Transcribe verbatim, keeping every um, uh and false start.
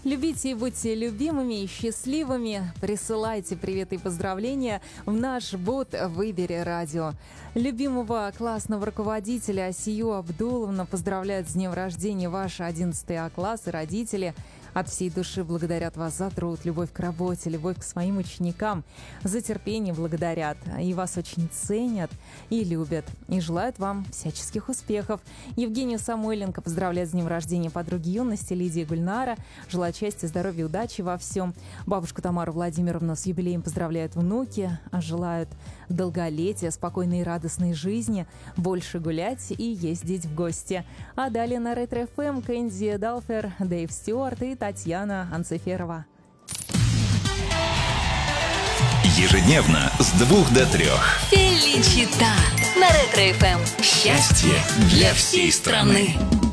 Любите и будьте любимыми и счастливыми. Присылайте приветы и поздравления в наш бот «Выбери радио». Любимого классного руководителя Асию Абдуловна поздравляют с днем рождения ваши одиннадцатый А класс и родители. От всей души благодарят вас за труд, любовь к работе, любовь к своим ученикам, за терпение благодарят. И вас очень ценят и любят. И желают вам всяческих успехов. Евгению Самойленко поздравляет с днем рождения подруги юности Лидии Гульнара. Желает счастья, здоровья, удачи во всем. Бабушку Тамару Владимировну с юбилеем поздравляют внуки. Желают долголетия, спокойной и радостной жизни, больше гулять и ездить в гости. А далее на Ретро-эф эм Кэнди Далфер, Дэйв Стюарт и Татьяна Анциферова. Ежедневно с двух до трех. Феличита на Ретро-эф эм. Счастье для всей страны.